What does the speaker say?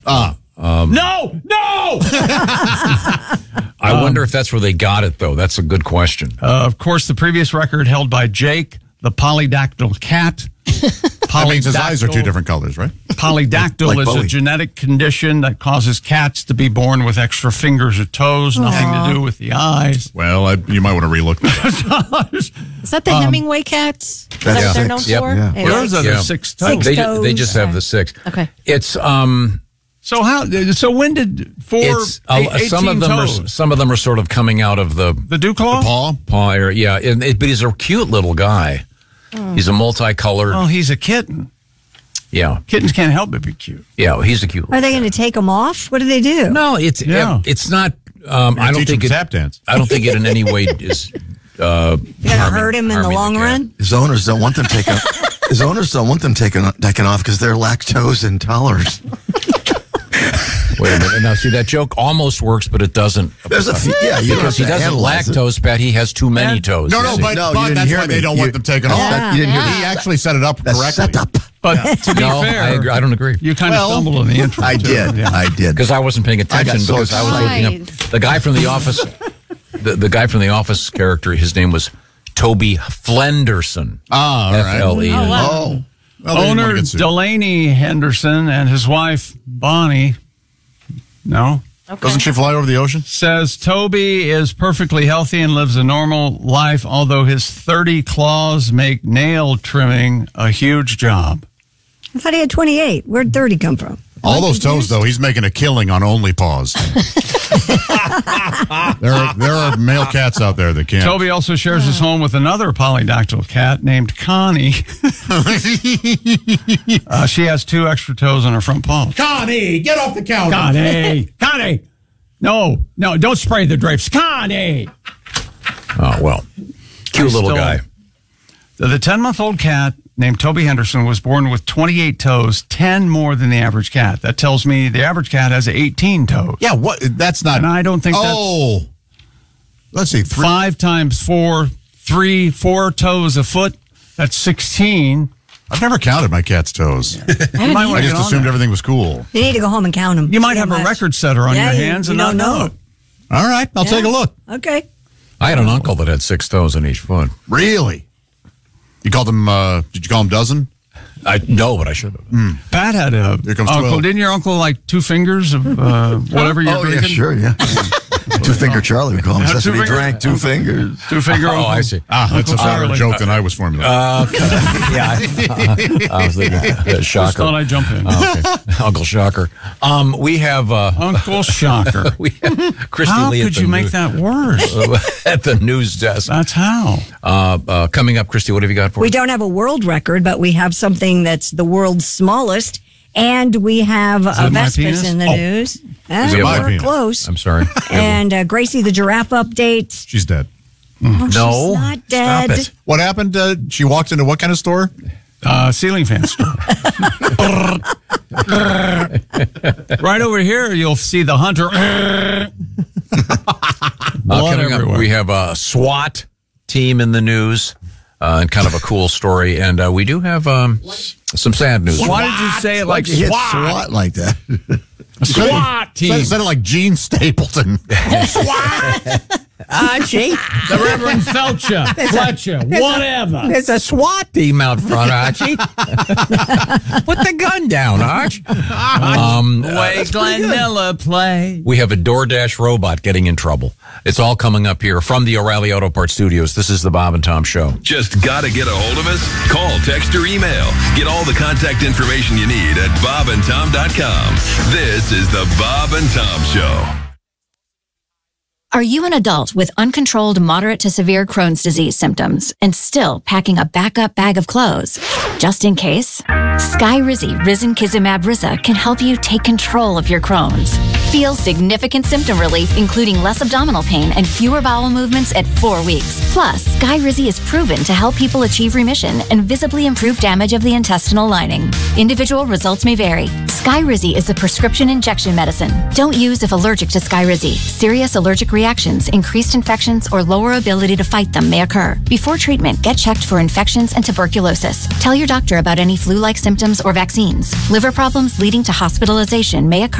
No! I wonder if that's where they got it, though. That's a good question. Of course, the previous record held by Jake, the polydactyl cat. That means his eyes are two different colors, right? Polydactyl Like is Bowie. a genetic condition that causes cats to be born with extra fingers or toes, nothing to do with the eyes. Well, you might want to relook that. Is that the Hemingway cats? Is that Yeah. what they're known Yep. for? Yeah. Those are the Yeah. 6 toes. Six. They just have Okay. the 6. Okay. It's So when did some of them toes? some of them are sort of coming out of the The Dewclaw? paw area. Yeah, but he's a cute little guy. He's a multicolored. Oh, he's a kitten. Yeah, Kittens can't help but be cute. yeah, he's a cute. Are they going to take them off? What do they do? No, it's not. I don't Teach think him it. tap dance. I don't think it in any way is. You're going to hurt him in the long run? His owners don't want them taken. His owners don't want them taken off because they're lactose intolerant. Wait a minute. Now, see, that joke almost works, but it doesn't. There's a few, yeah, you because he have to doesn't analyze it. lactose, Pat. He has too many toes. No, you see. but you didn't that's hear why me. they don't want them taken off. Yeah. You didn't hear He actually set it up the correctly. setup. But to be No, fair, I agree. I don't agree. you kind of Well, stumbled on the intro. I too. did. Yeah. I did. Because I wasn't paying attention so because I was looking up the guy from The Office. The guy from The Office character, his name was Toby Flenderson. All right. F-L-E. Oh, wow. Oh, Well, they didn't want Owner to get sued. Delaney Henderson and his wife Bonnie, Doesn't she fly over the ocean? says Toby is perfectly healthy and lives a normal life, although his 30 claws make nail trimming a huge job. I thought he had 28. Where'd 30 come from? All those toes, though, he's making a killing on only paws. there are male cats out there that can't. Toby also shares his home with another polydactyl cat named Connie. She has 2 extra toes on her front paws. Connie, get off the counter. Connie! No, don't spray the drapes. Connie! Oh, well. Cute little guy. The 10-month-old cat named Toby Henderson was born with 28 toes, 10 more than the average cat. That tells me the average cat has 18 toes. Yeah, what? That's not. And I don't think Oh. Let's see. 5 times 4, 4 toes a foot. That's 16. I've never counted my cat's toes. You might I want to just get on assumed that. everything was cool. You need to go home and count them. You might have a record setter on your hands and not know it. All right, I'll take a look. Okay. I had an uncle that had 6 toes on each foot. Really? You called them, did you call them dozen? No, but I should have. Pat had a Here comes uncle. 12. Didn't your uncle like 2 fingers of whatever you're oh yeah, drinking? sure, yeah. 2-finger Charlie, we call him. That's what he 2-finger. drank 2 fingers. 2-finger Oh, uncle. I see. That's a better Charlie. joke than I was formulating. Yeah. I was thinking, Just Shocker. thought I'd jump in. Oh, okay. Uncle Shocker. We have Uncle Shocker. we have Christy How Lee could you make that worse? at the news desk. That's how. Coming up, Christy, what have you got for We us? don't have a world record, but we have something that's the world's smallest. And we have it my Vespers penis? in the Oh. news. Is it my We're penis? close. I'm sorry. And Gracie the giraffe update. She's dead. Oh, No. she's not dead. Stop it. What happened? She walked into what kind of store? Ceiling fan store. Right over here, you'll see the hunter. Blood Coming up, everywhere. we have a SWAT team in the news and kind of a cool story. And we do have some sad news. Why did you say it like You hit SWAT? SWAT like that. SWAT team. Said it like Gene Stapleton. Archie, The Reverend Felcher, Fletcher, whatever. there's a SWAT team out front, Archie. Put the gun down, Arch. Way Glenn Miller play. We have a DoorDash robot getting in trouble. It's all coming up here from the O'Reilly Auto Parts Studios. This is the Bob and Tom Show. Just gotta get a hold of us? Call, text, or email. Get all the contact information you need at bobandtom.com. This is the Bob and Tom Show. Are you an adult with uncontrolled moderate to severe Crohn's disease symptoms and still packing a backup bag of clothes? Just in case, Skyrizi Risankizumab Riza can help you take control of your Crohn's. Feel significant symptom relief, including less abdominal pain and fewer bowel movements at 4 weeks. Plus, Skyrizi is proven to help people achieve remission and visibly improve damage of the intestinal lining. Individual results may vary. Skyrizi is a prescription injection medicine. Don't use if allergic to Skyrizi. Serious allergic reactions, increased infections, or lower ability to fight them may occur. Before treatment, get checked for infections and tuberculosis. Tell your doctor about any flu-like symptoms or vaccines. Liver problems leading to hospitalization may occur